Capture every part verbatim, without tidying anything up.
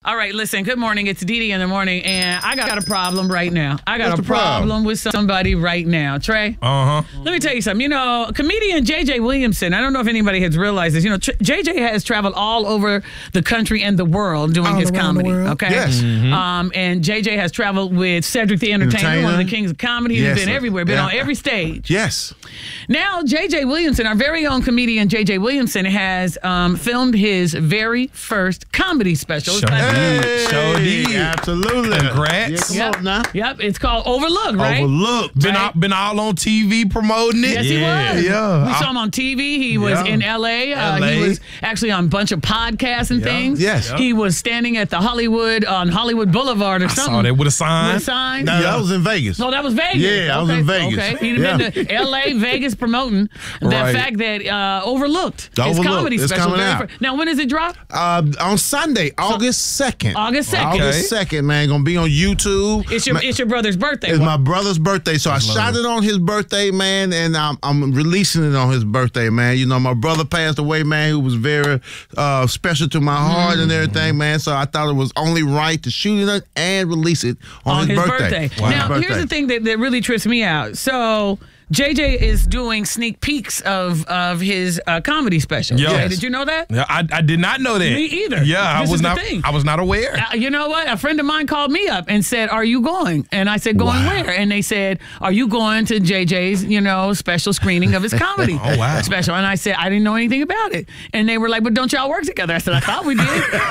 All right, listen, good morning. It's Dee Dee in the morning, and I got a problem right now. I got What's a the problem? problem with somebody right now. Trey? Uh-huh. Let me tell you something. You know, comedian J J Williamson, I don't know if anybody has realized this. You know, Tr- J J has traveled all over the country and the world doing All his around the comedy, world. okay? Yes. Um, and J J has traveled with Cedric the Entertainer, Entertainer. one of the kings of comedy. Yes, He's been sir. everywhere, been Yeah. on every stage. Yes. Now, J J Williamson, our very own comedian J J Williamson, has um, filmed his very first comedy special. It's Sure like- did. Sure did. Absolutely. Congrats. Yeah, come Yep. on now. Yep, it's called Overlook, right? Overlooked. Been Right. all, been all on T V promoting it. Yes, he Yeah, was. yeah. We saw him on T V. He was Yeah. in L A. Uh, L A. He was actually on a bunch of podcasts and Yeah. things. Yes. He was standing at the Hollywood, on Hollywood Boulevard or I something. saw that with a sign. With a sign. No, that was in Vegas. No, that was Vegas. Yeah, I was okay. in Vegas. Okay, he'd Yeah. been to L A, Vegas promoting the Right. fact that uh, Overlooked, The his Overlooked. comedy It's special. coming very out. fir- Now, when does it drop? Uh, on Sunday, August second. August second. August second, man. Gonna be on YouTube. It's your Man, it's your brother's birthday. it's my brother's birthday, so I shot it on his birthday, man, and I'm, I'm releasing it on his birthday, man. You know, my brother passed away, man, who was very uh, special to my heart and everything, man. So I thought it was only right to shoot it and release it on, on his birthday. birthday. On his Now, birthday. here's the thing that, that really trips me out. So, J J is doing sneak peeks of of his uh, comedy special. Yes. Okay, did you know that? Yeah, I, I did not know that. Me either. Yeah, This I was is the not. thing. I was not aware. Uh, you know what? A friend of mine called me up and said, "Are you going?" And I said, "Going Wow. where?" And they said, "Are you going to J J's, you know, special screening of his comedy Oh, wow. special?" And I said, "I didn't know anything about it." And they were like, "But don't y'all work together?" I said, "I thought we did."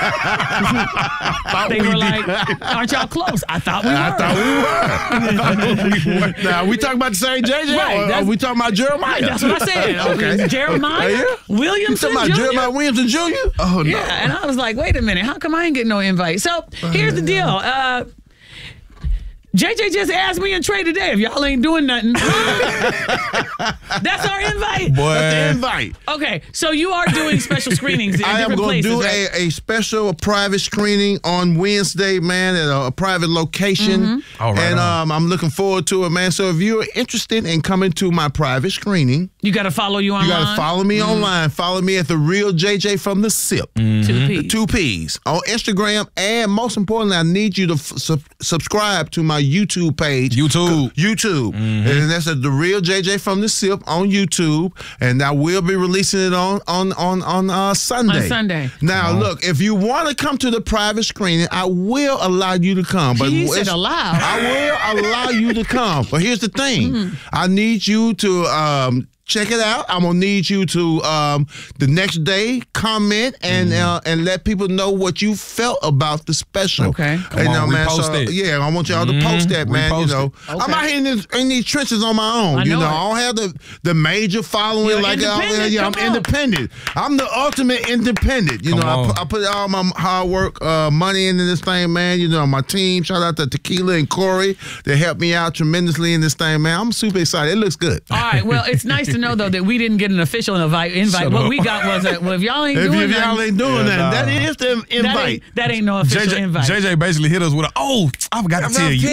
they we were did. like, "Aren't y'all close?" I thought we were. I thought we were. Now, we talking about the same J J? Right, Or that's- are we talking about Jeremiah? That's what I said. Okay. Jeremiah Yeah. You Williamson talking about Junior? Jeremiah Williamson Junior? Oh, no. Yeah, and I was like, wait a minute, how come I ain't getting no invite? So here's the deal. Uh, J J just asked me and Trey today if y'all ain't doing nothing. That's our invite. Boy. That's the invite. Okay, so you are doing special screenings in I am different going to places, do right? a, a special a private screening on Wednesday, man, at a, a private location. Mm-hmm. All right, and on. um, I'm looking forward to it, man. So if you're interested in coming to my private screening, You got to follow you online. you got to follow me Mm-hmm. online. Follow me at The Real J J from the SIP. Two The P's. two P's on Instagram, and most importantly, I need you to f- sub- subscribe to my YouTube page. YouTube. YouTube, and that's at The Real J J from the SIP on YouTube, and I will be releasing it on on on on uh, Sunday. On Sunday. Now, look, if you want to come to the private screening, I will allow you to come. But He said it's- allow. I will allow you to come. But here's the thing: I need you to. Um, Check it out. I'm gonna need you to um, the next day comment and uh, and let people know what you felt about the special. Okay. Come And, on, uh, man, repost so, it. yeah, I want y'all to post that, man. Repost you know, it. I'm Okay. out here in, this, in these trenches on my own. I you know know, it. I don't have the the major following You're like I, independent. yeah, I'm Come on. independent. I'm the ultimate independent. You Come know, I on. put, I put all my hard work, uh, money into this thing, man. You know, my team. Shout out to Tequila and Corey. They helped me out tremendously in this thing, man. I'm super excited. It looks good. All right, well, it's nice to know, though, that we didn't get an official invite. invite. Shut What up. we got was, a, well, if y'all ain't If, doing if y'all nothing, ain't doing Yeah, that, nah. that is the that ain't, invite. that ain't no official J J, invite. J J basically hit us with a, oh, I forgot to tell you.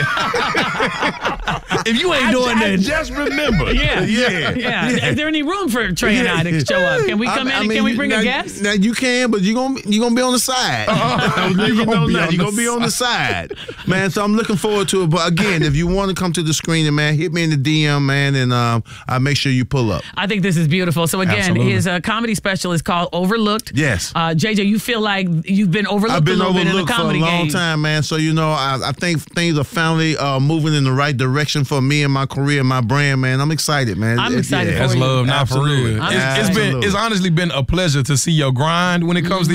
If you ain't doing I that, just remember. Yeah, yeah, yeah. Is there any room for Trey and I to show up? Can we come I- in? I and Can we mean, bring now, a guest? Now you can, but you're gonna you gonna be on the side. you You gonna be know on You're the gonna be on the side, man. So I'm looking forward to it. But again, if you want to come to the screening, man, hit me in the D M, man, and um, I'll make sure you pull up. I think this is beautiful. So again, Absolutely. his uh, comedy special is called Overlooked. Yes. Uh, J J, you feel like you've been overlooked I've been a little bit in the overlooked for a comedy long game. time, man. So you know, I, I think things are finally uh, moving in the right direction for me and my career and my brand, man. I'm excited, man. I'm It- excited yeah. for that's you. love, not for Absolutely. real. I'm It's, it's been, Absolutely. it's honestly been a pleasure to see your grind when it comes to